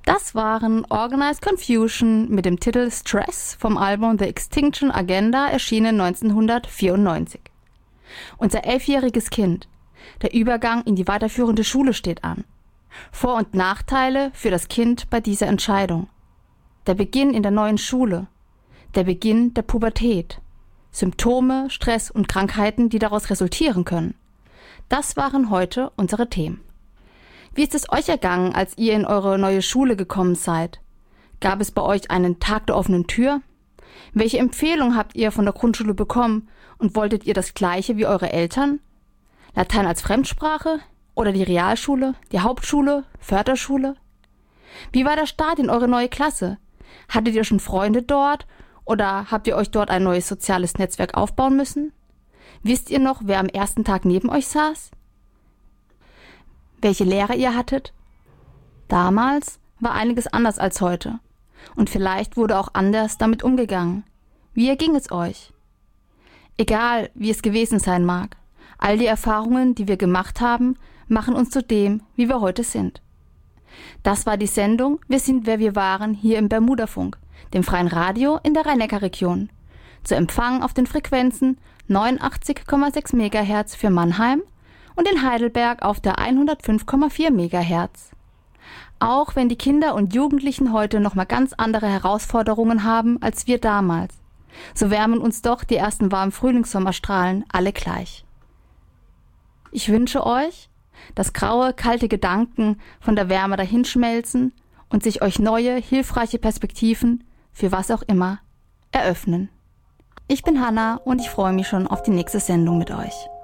Das waren Organized Confusion mit dem Titel Stress vom Album The Extinction Agenda, erschienen 1994. Unser 11-jähriges Kind. Der Übergang in die weiterführende Schule steht an. Vor- und Nachteile für das Kind bei dieser Entscheidung. Der Beginn in der neuen Schule. Der Beginn der Pubertät. Symptome, Stress und Krankheiten, die daraus resultieren können. Das waren heute unsere Themen. Wie ist es euch ergangen, als ihr in eure neue Schule gekommen seid? Gab es bei euch einen Tag der offenen Tür? Welche Empfehlung habt ihr von der Grundschule bekommen und wolltet ihr das Gleiche wie eure Eltern? Latein als Fremdsprache? Oder die Realschule, die Hauptschule, Förderschule? Wie war der Start in eure neue Klasse? Hattet ihr schon Freunde dort oder habt ihr euch dort ein neues soziales Netzwerk aufbauen müssen? Wisst ihr noch, wer am ersten Tag neben euch saß? Welche Lehrer ihr hattet? Damals war einiges anders als heute. Und vielleicht wurde auch anders damit umgegangen. Wie erging es euch? Egal, wie es gewesen sein mag, all die Erfahrungen, die wir gemacht haben, machen uns zu dem, wie wir heute sind. Das war die Sendung Wir sind, wer wir waren, hier im Bermudafunk, dem freien Radio in der Rhein-Neckar-Region. Zu empfangen auf den Frequenzen 89,6 MHz für Mannheim und in Heidelberg auf der 105,4 MHz. Auch wenn die Kinder und Jugendlichen heute nochmal ganz andere Herausforderungen haben als wir damals, so wärmen uns doch die ersten warmen Frühlingssommerstrahlen alle gleich. Ich wünsche euch, dass graue, kalte Gedanken von der Wärme dahinschmelzen und sich euch neue, hilfreiche Perspektiven, für was auch immer, eröffnen. Ich bin Hanna und ich freue mich schon auf die nächste Sendung mit euch.